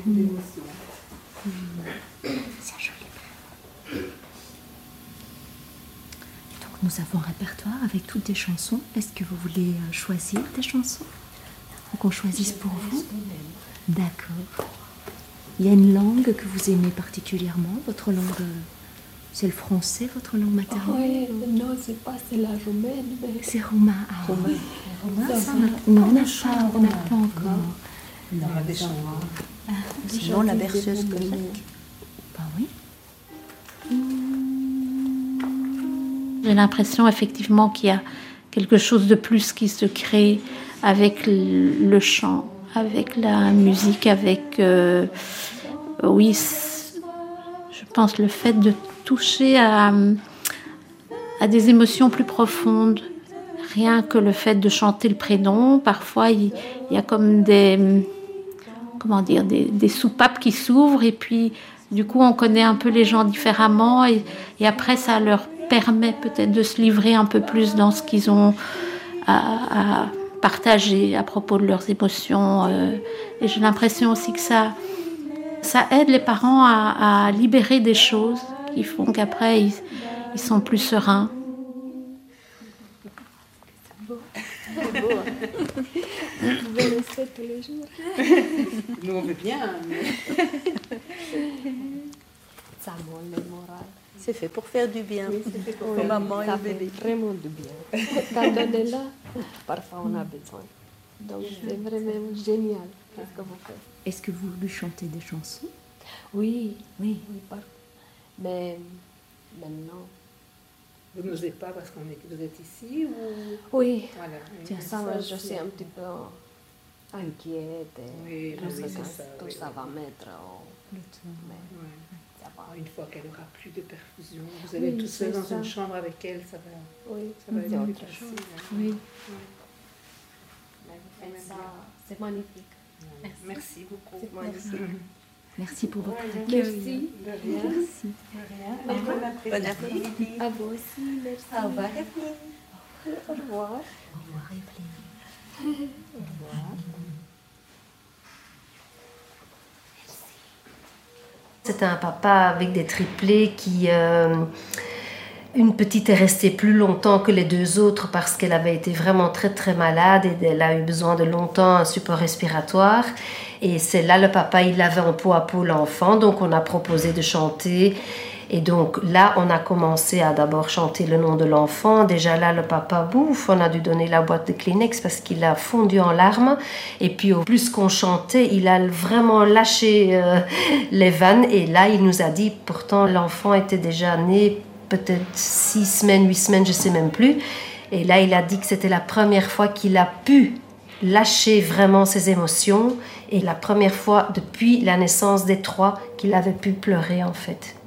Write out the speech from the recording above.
beaucoup d'émotions. C'est joli. Donc nous avons un répertoire avec toutes des chansons. Est-ce que vous voulez choisir des chansons ou qu'on choisisse pour vous? D'accord. Il y a une langue que vous aimez particulièrement? Votre langue, c'est le français, votre langue maternelle? Oui, non, c'est pas, c'est la roumaine. Mais... C'est roumain. Ah, Roumain. non, on n'a pas encore. Non, des chants. Sinon, la berceuse cosaque. Bah oui. J'ai l'impression effectivement qu'il y a quelque chose de plus qui se crée avec le chant, avec la musique, avec, oui, je pense le fait de toucher à des émotions plus profondes. Rien que le fait de chanter le prénom, parfois il y a comme des soupapes qui s'ouvrent et puis du coup on connaît un peu les gens différemment et après ça leur permet peut-être de se livrer un peu plus dans ce qu'ils ont à partager à propos de leurs émotions. Et j'ai l'impression aussi que ça aide les parents à libérer des choses qui font qu'après ils sont plus sereins. C'est beau. Vous pouvez rester tous les jours. Nous, on veut bien. Mais... Ça monte le moral. C'est fait pour faire du bien. Oui, c'est fait pour aux mamans et aux bébés. Vraiment du bien. Quand on est là, parfois on a besoin. Donc c'est vraiment génial ce que vous faites. Est-ce que vous lui chantez des chansons? Oui, Oui. mais maintenant. Vous n'osez pas parce que vous êtes ici ou... Oui, Voilà. tiens, ça, je suis un petit peu inquiète. Oui, Je sais c'est que ça, tout oui. ça va mettre Le temps. mais Ouais. ça va. Une fois qu'elle aura plus de perfusion, vous allez Oui, tout seul c'est dans ça. une chambre avec elle, ça va Oui, être plus autre facile. chose. Oui. Mais vous faites ça, c'est magnifique. Merci beaucoup. C'est magnifique. Merci pour votre accueil. Merci. De rien. Merci. Bon après-midi. À vous aussi, merci. Au revoir, Evelyne. Au revoir. Au revoir, Evelyne. Au revoir. C'était un papa avec des triplés qui... une petite est restée plus longtemps que les deux autres parce qu'elle avait été vraiment très très malade et elle a eu besoin de longtemps un support respiratoire. Et c'est là le papa, il avait en peau à peau l'enfant, donc on a proposé de chanter. Et donc là, on a commencé à d'abord chanter le nom de l'enfant. Déjà là, le papa bouffe, on a dû donner la boîte de Kleenex parce qu'il a fondu en larmes. Et puis au plus qu'on chantait, il a vraiment lâché les vannes. Et là, il nous a dit, pourtant l'enfant était déjà né peut-être 6 semaines, 8 semaines, je ne sais même plus. Et là, il a dit que c'était la première fois qu'il a pu lâcher vraiment ses émotions. Et la première fois depuis la naissance des 3 qu'il avait pu pleurer en fait.